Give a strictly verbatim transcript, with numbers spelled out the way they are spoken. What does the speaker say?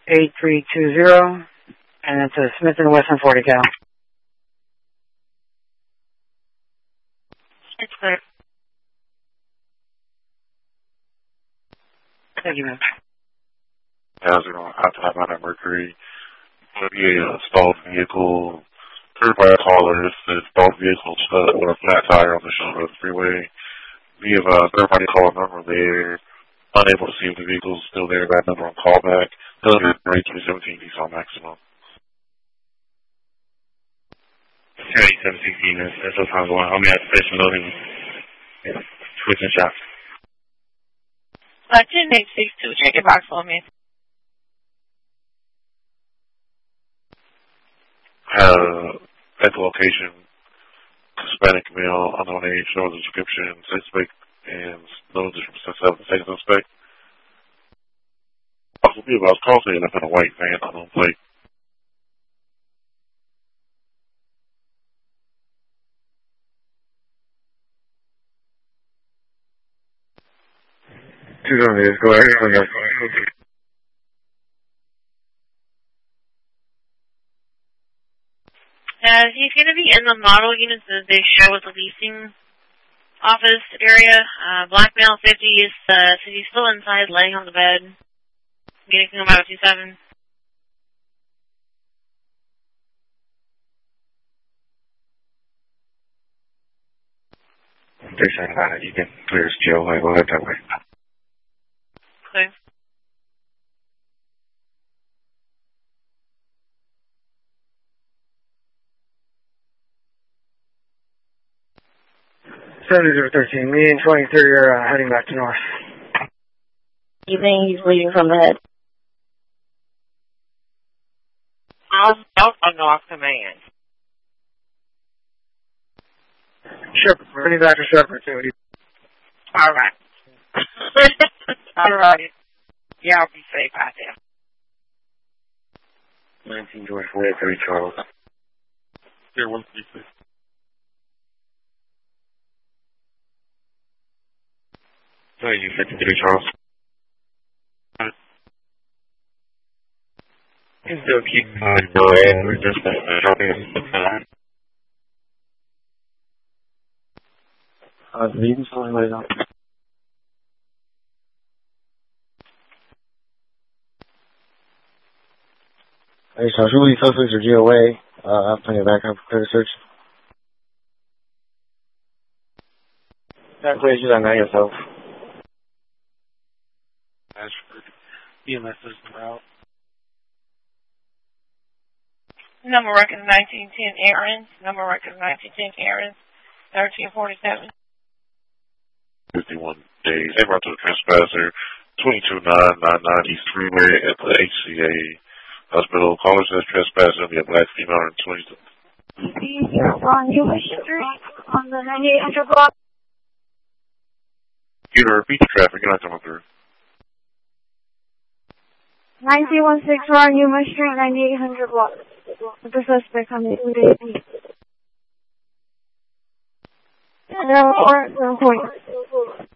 eight three two zero, and it's a Smith and Wesson forty cal. It's clear. Thank you, ma'am. How's it going? Outside on Mercury. Maybe a stalled vehicle. Third by a caller. This is stalled vehicle stuck with a flat tire on the shoulder of the freeway. We have a third party call number there. Unable to see if the vehicle is still there. That number on callback. Delivery rate three seventeen diesel maximum. Terry seven sixteen. That's what I'm going. I'm at station loading. Switching shots. Uh, ten eight six two. Check your box for me. Uh, at the location, Hispanic male, unknown age, no description, suspect, and no description, second suspect. Also, people, I was crossing up in a white van, unknown plate. Two zombies, go ahead, go ahead. Uh, he's going to be in the model units that they show at the leasing office area. Uh, black male, fifties, uh, so he's still inside, laying on the bed. Getting about two seven. There's uh, you can clear his jail, like, go ahead that way. Okay. seven zero thirteen, me and twenty-three are uh, heading back to north. You think he's leaving from the head? I'll start a North Command. Shepherd, we're heading back to Shepherd, too. All right. All right. Y'all be safe out there. nineteen George forty-three, Charles. Here, one, three, six. Sorry, you fifty-three, Charles. You still keep on going. We're just dropping. Uh, you can still let it out. Hey, so who these suspects are G O A? Uh, I'm putting it back up for clear search. That place you don't know yourself. Ashford. E M S is en route. Number record nineteen ten Aaron. Number record nineteen ten Aaron. thirteen forty-seven. fifty-one days. En route to the trespasser. twenty-two nine ninety-nine East Freeway at the H C A Hospital. Caller says trespasser will be a black female in twenty. You're on U S Street on the ninety-eight hundred block. You to repeat the traffic. You're not coming through. nine three one six, we're on U S Street, ninety-eight hundred block. The suspect on the eight. No, or, no, point.